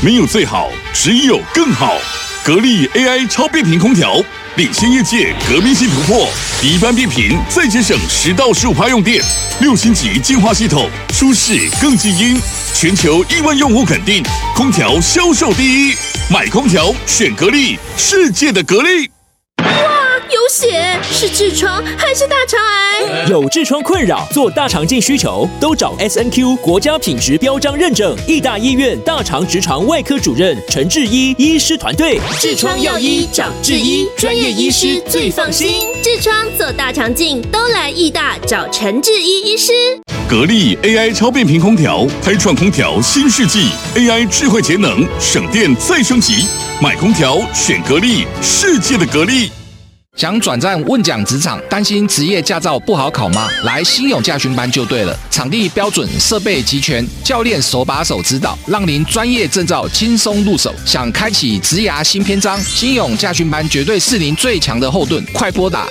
没有最好，只有更好。格力 AI 超变频空调领先业界革命性突破，一般变频再节省10到15%用电，6星级净化系统，舒适更静音，全球亿万用户肯定，空调销售第一。买空调选格力，世界的格力。 有血，是痔疮还是大肠癌？ 有痔疮困扰，做大肠镜需求，都找 SNQ 国家品质标章认证义大医院大肠直肠外科主任陈志一医师团队。 痔疮药医找志一，专业医师最放心。痔疮做大肠镜都来义大找陈志一医师。 格力 AI 超变频空调开创空调新世纪 ，AI 智慧节能，省电再升级。买空调选格力，世界的格力。 想转战问讲职场，担心职业驾照不好考吗？来新勇驾训班就对了，场地标准，设备齐全，教练手把手指导，让您专业证照轻松入手。想开启职涯新篇章，新勇驾训班绝对是您最强的后盾。快拨打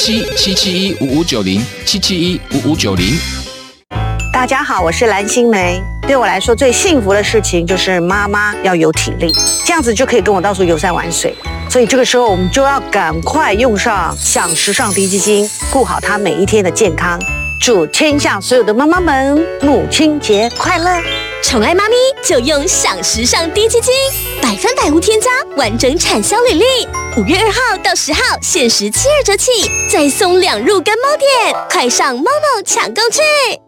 07-771-5590，771-5590。 大家好，我是蓝心湄。对我来说，最幸福的事情就是妈妈要有体力，这样子就可以跟我到处游山玩水。所以这个时候，我们就要赶快用上享时尚低基金，顾好她每一天的健康。祝天下所有的妈妈们母亲节快乐！ 宠爱妈咪就用享时尚低基金，100%无添加，完整产销履历。5月2号到10号限时72折起，再送2入干猫点，快上猫猫抢购去！